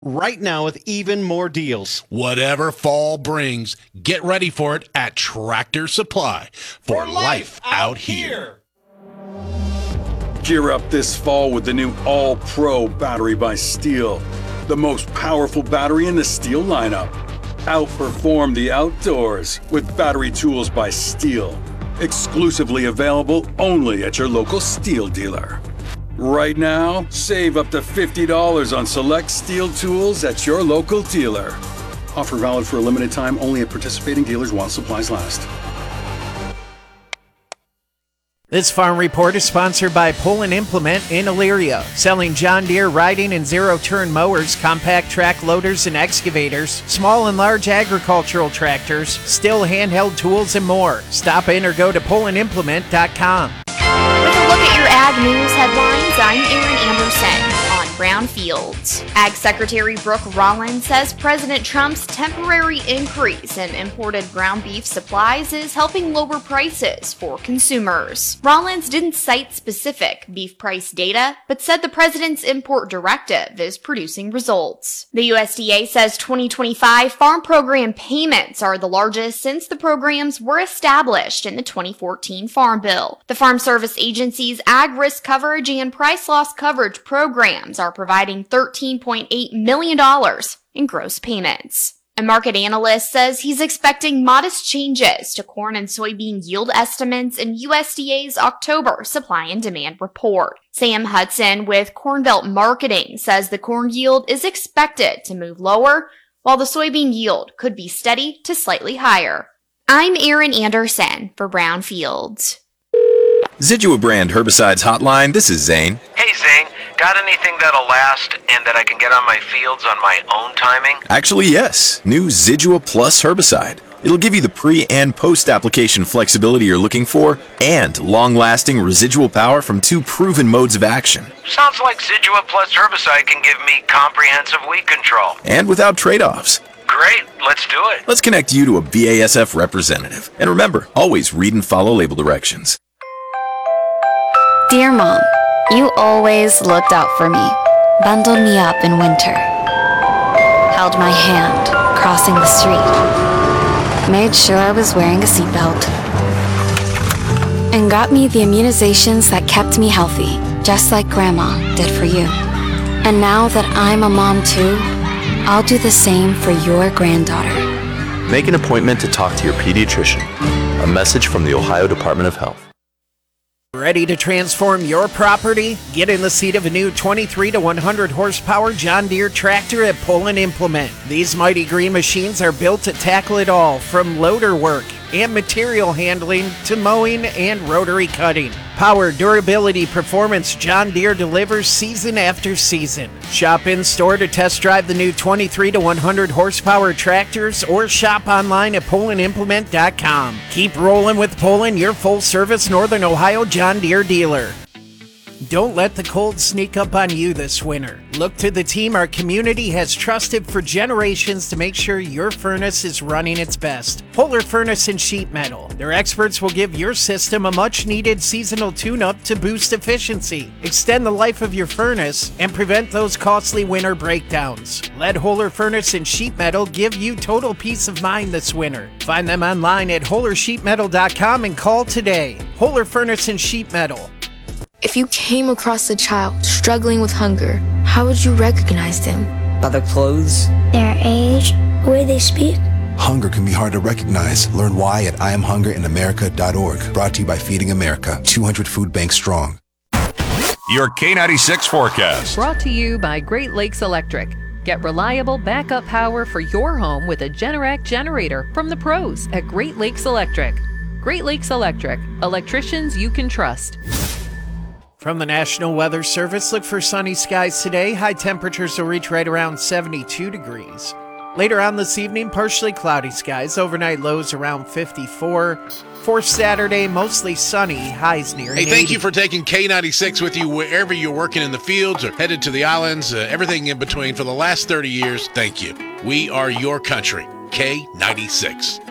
right now with even more deals. Whatever fall brings, get ready for it at Tractor Supply for life out here. Gear up this fall with the new All-Pro battery by Steel, the most powerful battery in the Steel lineup. Outperform the outdoors with battery tools by Steel. Exclusively available only at your local Steel dealer. Right now, save up to $50 on select Steel tools at your local dealer. Offer valid for a limited time only at participating dealers while supplies last. This Farm Report is sponsored by Pull and Implement in Elyria, selling John Deere riding and zero-turn mowers, compact track loaders and excavators, small and large agricultural tractors, still handheld tools, and more. Stop in or go to pullandimplement.com. With a look at your ag news headlines, I'm Erin Anderson on Brownfields. Ag Secretary Brooke Rollins says President Trump's temporary increase in imported ground beef supplies is helping lower prices for consumers. Rollins didn't cite specific beef price data, but said the president's import directive is producing results. The USDA says 2025 farm program payments are the largest since the programs were established in the 2014 Farm Bill. The Farm Service Agency's Ag Risk Coverage and Price Loss Coverage programs are providing $13.8 million in gross payments. A market analyst says he's expecting modest changes to corn and soybean yield estimates in USDA's October supply and demand report. Sam Hudson with Corn Belt Marketing says the corn yield is expected to move lower, while the soybean yield could be steady to slightly higher. I'm Erin Anderson for Brownfields. Zidua brand herbicides hotline. This is Zane. Hey Zane, got anything that'll last and that I can get on my fields on my own timing? Actually, yes. New Zidua Plus herbicide. It'll give you the pre- and post-application flexibility you're looking for and long-lasting residual power from 2 proven modes of action. Sounds like Zidua Plus herbicide can give me comprehensive weed control. And without trade-offs. Great, let's do it. Let's connect you to a BASF representative. And remember, always read and follow label directions. Dear Mom, you always looked out for me, bundled me up in winter, held my hand crossing the street, made sure I was wearing a seatbelt, and got me the immunizations that kept me healthy, just like Grandma did for you. And now that I'm a mom too, I'll do the same for your granddaughter. Make an appointment to talk to your pediatrician. A message from the Ohio Department of Health. Ready to transform your property? Get in the seat of a new 23 to 100 horsepower John Deere tractor at Pull and Implement. These mighty green machines are built to tackle it all, from loader work and material handling to mowing and rotary cutting. Power, durability, performance, John Deere delivers season after season. Shop in store to test drive the new 23 to 100 horsepower tractors or shop online at pullandimplement.com. Keep rolling with Pullin, your full-service Northern Ohio John Deere dealer. Don't let the cold sneak up on you this winter. Look to the team our community has trusted for generations to make sure your furnace is running its best. Holler Furnace and Sheet Metal. Their experts will give your system a much-needed seasonal tune-up to boost efficiency, extend the life of your furnace, and prevent those costly winter breakdowns. Let Holler Furnace and Sheet Metal give you total peace of mind this winter. Find them online at hollersheetmetal.com and call today. Holler Furnace and Sheet Metal. If you came across a child struggling with hunger, how would you recognize them? By their clothes, their age, the way they speak. Hunger can be hard to recognize. Learn why at IamHungerInAmerica.org. Brought to you by Feeding America, 200 food banks strong. Your K96 forecast. Brought to you by Great Lakes Electric. Get reliable backup power for your home with a Generac generator from the pros at Great Lakes Electric. Great Lakes Electric. Electricians you can trust. From the National Weather Service, look for sunny skies today. High temperatures will reach right around 72 degrees. Later on this evening, partially cloudy skies. Overnight lows around 54. For Saturday, mostly sunny. Highs near 80. Hey, thank you for taking K96 with you wherever you're working in the fields or headed to the islands, everything in between. For the last 30 years, thank you. We are your country. K96.